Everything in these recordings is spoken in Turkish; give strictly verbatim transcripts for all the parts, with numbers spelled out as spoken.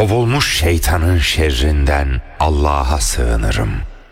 kovulmuş şeytanın şerrinden Allah'a sığınırım.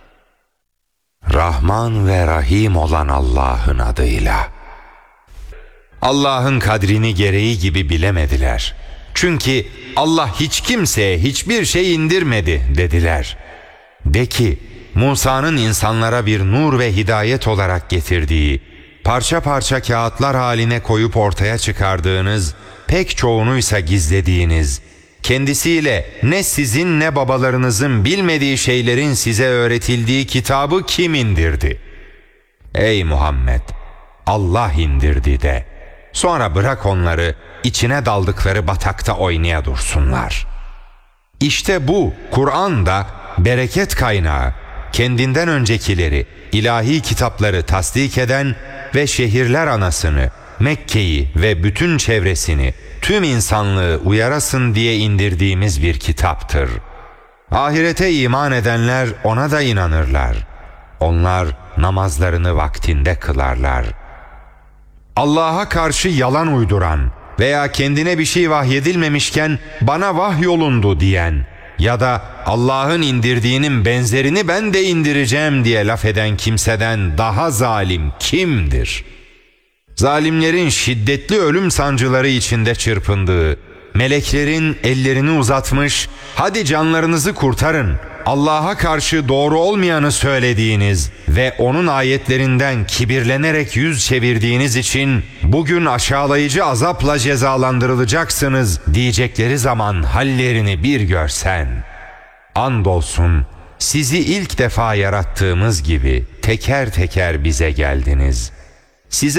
Rahman ve Rahim olan Allah'ın adıyla. Allah'ın kadrini gereği gibi bilemediler. Çünkü Allah hiç kimseye hiçbir şey indirmedi dediler. De ki, Musa'nın insanlara bir nur ve hidayet olarak getirdiği, parça parça kağıtlar haline koyup ortaya çıkardığınız, pek çoğunuysa gizlediğiniz, kendisiyle ne sizin ne babalarınızın bilmediği şeylerin size öğretildiği kitabı kim indirdi? Ey Muhammed! Allah indirdi de. Sonra bırak onları içine daldıkları batakta oynaya dursunlar. İşte bu Kur'an da bereket kaynağı, kendinden öncekileri, ilahi kitapları tasdik eden ve şehirler anasını, Mekke'yi ve bütün çevresini, tüm insanlığı uyarasın diye indirdiğimiz bir kitaptır. Ahirete iman edenler ona da inanırlar. Onlar namazlarını vaktinde kılarlar. Allah'a karşı yalan uyduran veya kendine bir şey vahyedilmemişken bana vahyolundu diyen ya da Allah'ın indirdiğinin benzerini ben de indireceğim diye laf eden kimseden daha zalim kimdir? Zalimlerin şiddetli ölüm sancıları içinde çırpındığı, meleklerin ellerini uzatmış, hadi canlarınızı kurtarın, Allah'a karşı doğru olmayanı söylediğiniz ve onun ayetlerinden kibirlenerek yüz çevirdiğiniz için bugün aşağılayıcı azapla cezalandırılacaksınız diyecekleri zaman hallerini bir görsen. Andolsun sizi ilk defa yarattığımız gibi teker teker bize geldiniz. Size